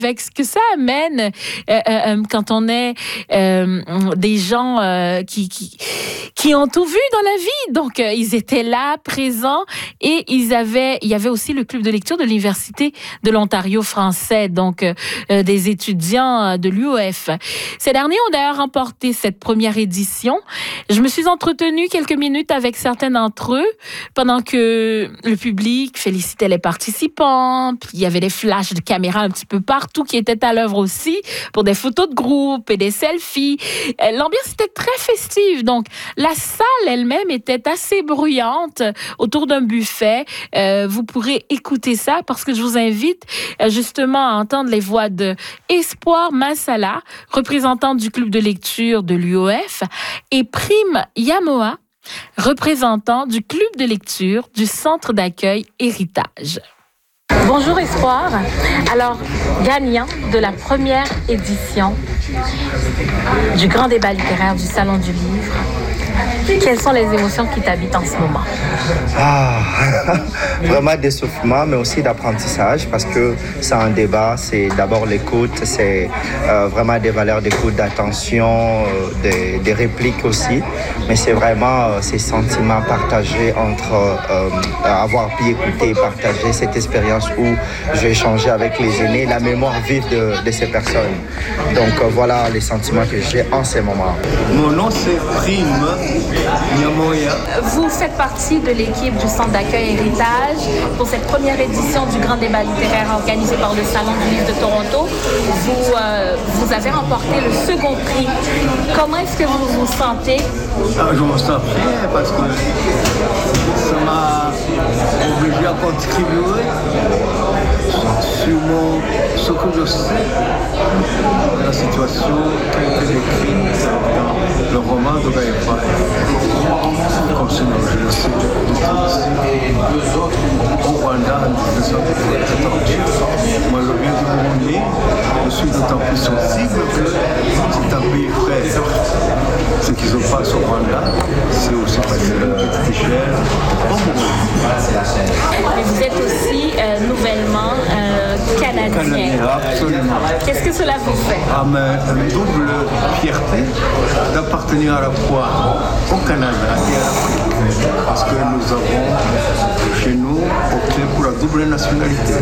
avec ce que ça amène quand on est des gens qui ont tout vu dans la vie. Donc, ils étaient là, présents, et il y avait aussi le club de lecture de l'Université de l'Ontario français, donc des étudiants de l'UOF. Ces derniers ont d'ailleurs remporté cette première édition. Je me suis entretenue quelques minutes avec certains d'entre eux pendant que le public félicitait les participants. Puis il y avait des flashs de caméra un petit peu partout qui étaient à l'œuvre aussi pour des photos de groupe et des selfies. L'ambiance était très festive. Donc, la salle elle-même était assez bruyante autour d'un buffet. Vous pourrez écouter ça parce que je vous invite justement à entendre les voix de Espoir Massala, représentante du club de lecture de l'UOF, et Prime Yamoa, représentant du club de lecture du centre d'accueil Héritage. Bonjour Espoir. Alors, gagnant de la première édition du grand débat littéraire du Salon du Livre, quelles sont les émotions qui t'habitent en ce moment? Vraiment d'essoufflement, mais aussi d'apprentissage, parce que c'est un débat, c'est d'abord l'écoute, c'est vraiment des valeurs d'écoute, d'attention, des répliques aussi, mais c'est vraiment ces sentiments partagés entre avoir pu écouter et partager cette expérience où j'ai échangé avec les aînés, la mémoire vive de ces personnes. Donc voilà les sentiments que j'ai en ces moments. Mon nom c'est Prime Yamoya. Vous faites partie de l'équipe du centre d'accueil Héritage pour cette première édition du grand débat littéraire organisé par le Salon du Livre de Toronto. Vous avez remporté le second prix. Comment est-ce que vous vous sentez? Je me sens fier parce que ça m'a obligé à contribuer sur ce que je sais de la situation qui a été décrite dans le roman de Gaïfa. Comme sinon, je le sais, au Rwanda en 1970. Moi, je viens du Burundi, je suis d'autant plus sensible que c'est un pays frère. Ce qui se passe au Rwanda, c'est aussi passé à une petite échelle au Burundi. Mais vous êtes aussi nouvellement canadien. Absolument. Qu'est-ce que cela vous fait? Une double fierté d'appartenir à la fois au Canada et à l'Afrique, parce que nous avons chez nous opté pour la double nationalité.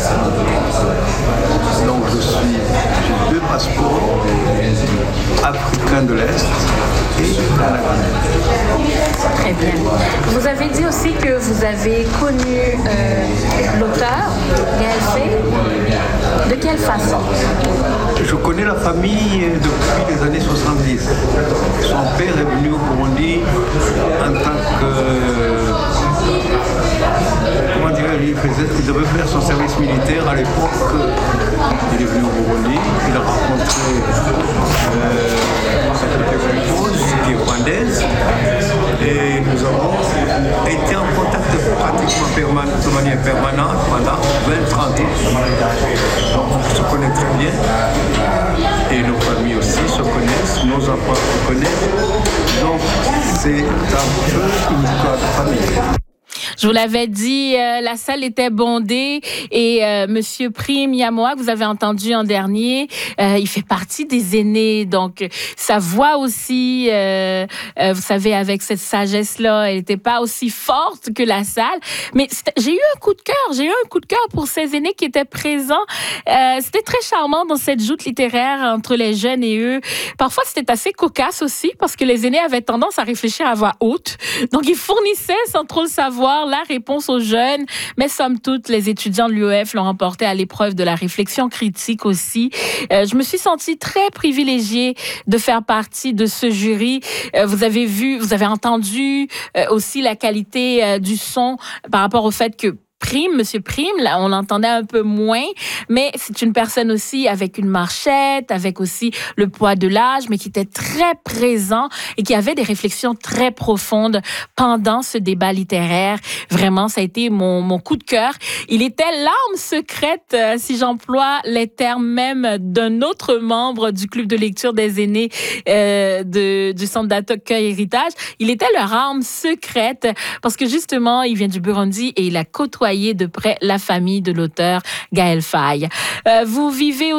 Donc j'ai deux passeports, africains de l'Est et canadiens. Très bien. Vous avez dit aussi que vous avez connu l'auteur, Gaël Faye. De quelle façon? Je connais la famille depuis les années 70. Son père est venu au Burundi en tant que... Comment dirais-je, il devait faire son service militaire à l'époque. Il est venu au Burundi, il a rencontré cette épouse qui est rwandaise et nous avons été en contact pratiquement de manière permanente pendant 20-30 ans. Donc on se connaît très bien et nos familles aussi se connaissent, nos enfants se connaissent. Donc c'est un peu une histoire de famille. Je vous l'avais dit, la salle était bondée et Monsieur Prime Yamoa, que vous avez entendu en dernier, il fait partie des aînés. Donc, sa voix aussi, vous savez, avec cette sagesse-là, elle n'était pas aussi forte que la salle. Mais j'ai eu un coup de cœur. J'ai eu un coup de cœur pour ces aînés qui étaient présents. C'était très charmant dans cette joute littéraire entre les jeunes et eux. Parfois, c'était assez cocasse aussi parce que les aînés avaient tendance à réfléchir à voix haute. Donc, ils fournissaient sans trop le savoir la réponse aux jeunes, mais somme toute, les étudiants de l'UOF l'ont remporté à l'épreuve de la réflexion critique aussi. Je me suis sentie très privilégiée de faire partie de ce jury. Vous avez entendu aussi la qualité du son par rapport au fait que Monsieur Prime, là, on l'entendait un peu moins, mais c'est une personne aussi avec une marchette, avec aussi le poids de l'âge, mais qui était très présent et qui avait des réflexions très profondes pendant ce débat littéraire. Vraiment, ça a été mon coup de cœur. Il était l'arme secrète, si j'emploie les termes même d'un autre membre du club de lecture des aînés du centre d'accueil Héritage. Il était leur arme secrète parce que justement, il vient du Burundi et il a côtoyé côtoyer de près la famille de l'auteur Gaël Faye. Vous vivez